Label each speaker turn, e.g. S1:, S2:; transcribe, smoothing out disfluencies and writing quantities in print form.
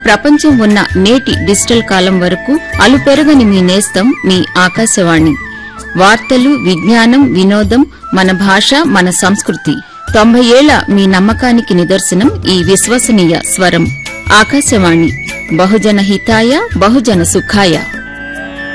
S1: ప్రపంచం ఉన్న నేటి డిజిటల్ కాలం వరకు అలుపెరగని మీ నేస్తం మీ ఆకాశవాణి. వార్తలు, విజ్ఞానం, వినోదం, మన భాష, మన సంస్కృతి. 90 ఏళ్ల మీ నమ్మకానికి నిదర్శనం ఈ విశ్వసనీయ స్వరం. ఆకాశవాణి. బహుజన హితాయ, బహుజన సుఖాయ.